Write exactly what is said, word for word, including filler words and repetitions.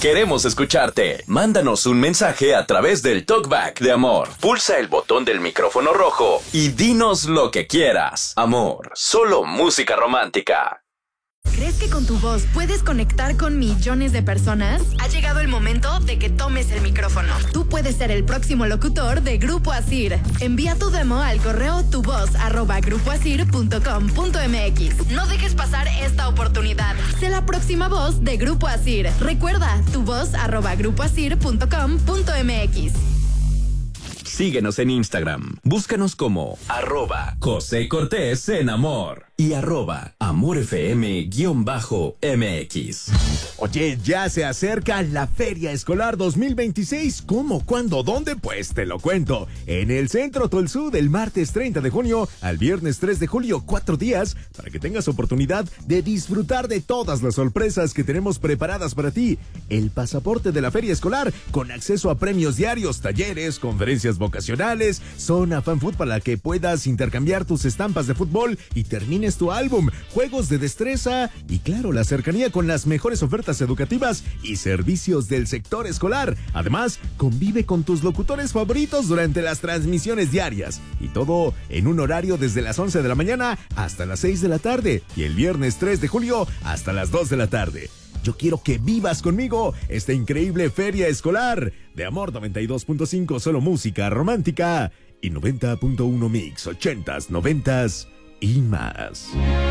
Queremos escucharte. Mándanos un mensaje a través del Talkback de Amor. Pulsa el botón del micrófono rojo y dinos lo que quieras. Amor, solo música romántica. ¿Crees que con tu voz puedes conectar con millones de personas? Ha llegado el momento de que tomes el micrófono. Tú puedes ser el próximo locutor de Grupo Asir. Envía tu demo al correo tuvoz arroba grupoasir punto com punto mx. No dejes pasar esta oportunidad. Sé la próxima voz de Grupo Asir. Recuerda, tuvoz arroba grupoasir punto com punto mx. Síguenos en Instagram. Búscanos como arroba José Cortés en Amor y arroba AmorFM-MX. Oye, ya se acerca la Feria Escolar dos mil veintiséis. ¿Cómo, cuándo, dónde? Pues te lo cuento. En el Centro Tolsú del martes treinta de junio al viernes tres de julio, cuatro días, para que tengas oportunidad de disfrutar de todas las sorpresas que tenemos preparadas para ti. El pasaporte de la Feria Escolar con acceso a premios diarios, talleres, conferencias vocacionales, zona FanFood para que puedas intercambiar tus estampas de fútbol y termines tu álbum, juegos de destreza y claro, la cercanía con las mejores ofertas educativas y servicios del sector escolar. Además, convive con tus locutores favoritos durante las transmisiones diarias y todo en un horario desde las once de la mañana hasta las seis de la tarde y el viernes tres de julio hasta las dos de la tarde. Yo quiero que vivas conmigo esta increíble feria escolar de Amor noventa y dos punto cinco, solo música romántica, y noventa punto uno Mix, ochentas, noventas y más.